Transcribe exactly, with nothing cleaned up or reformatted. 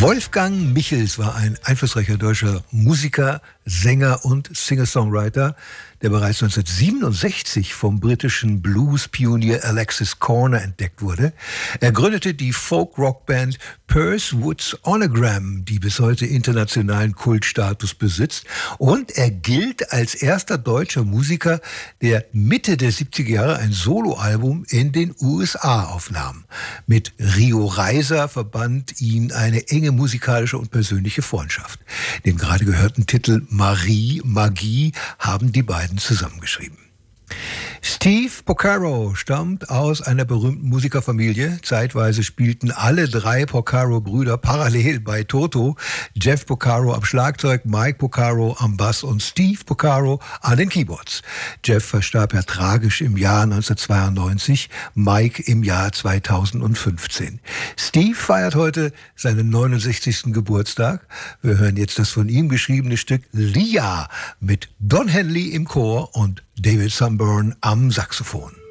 Wolfgang Michels war ein einflussreicher deutscher Musiker, Sänger und Singer-Songwriter, der bereits neunzehnhundertsiebenundsechzig vom britischen Blues-Pionier Alexis Korner entdeckt wurde. Er gründete die Folk-Rock-Band Perce Woods Onogram, die bis heute internationalen Kultstatus besitzt. Und er gilt als erster deutscher Musiker, der Mitte der siebziger Jahre ein Soloalbum in den U S A aufnahm. Mit Rio Reiser verband ihn eine enge musikalische und persönliche Freundschaft. Den gerade gehörten Titel Marie, Magie haben die beiden zusammengeschrieben. Steve Porcaro stammt aus einer berühmten Musikerfamilie. Zeitweise spielten alle drei Porcaro-Brüder parallel bei Toto. Jeff Porcaro am Schlagzeug, Mike Porcaro am Bass und Steve Porcaro an den Keyboards. Jeff verstarb ja tragisch im Jahr neunzehnhundertzweiundneunzig, Mike im Jahr zweitausendfünfzehn. Steve feiert heute seinen neunundsechzigsten Geburtstag. Wir hören jetzt das von ihm geschriebene Stück Lia mit Don Henley im Chor und David Sanborn am Saxophon.